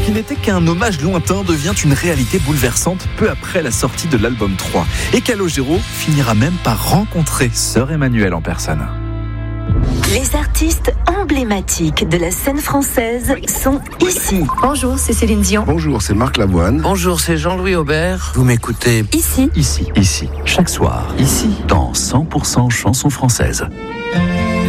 qui n'était qu'un hommage lointain devient une réalité bouleversante peu après la sortie de l'album 3. Et Calogero finira même par rencontrer Sœur Emmanuelle en personne. Les artistes emblématiques de la scène française sont ici. Bonjour, c'est Céline Dion. Bonjour, c'est Marc Lavoine. Bonjour, c'est Jean-Louis Aubert. Vous m'écoutez Ici. Ici, chaque soir, ici, dans 100% chansons françaises.